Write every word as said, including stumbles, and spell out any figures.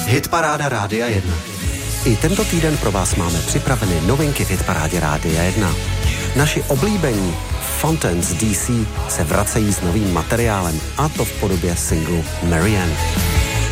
Hitparáda Rádia jedna. I tento týden pro vás máme připraveny novinky v Hitparádě Rádia jedna. Naši oblíbení Fontaines D C se vracejí s novým materiálem, a to v podobě singlu Marianne.